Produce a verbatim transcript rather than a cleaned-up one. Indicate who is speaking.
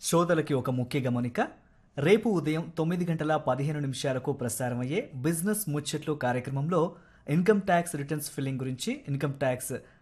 Speaker 1: శ్రోతలకి ఒక ముఖ్య గమనిక. రేపు ఉదయం తొమ్మిది గంటల పదిహేను నిమిషాలకు ప్రసారమయ్యే బిజినెస్ ముచ్చట్లు కార్యక్రమంలో ఇన్కమ్ ట్యాక్స్ రిటర్న్స్ ఫిల్లింగ్ గురించి ఇన్కమ్ ట్యాక్స్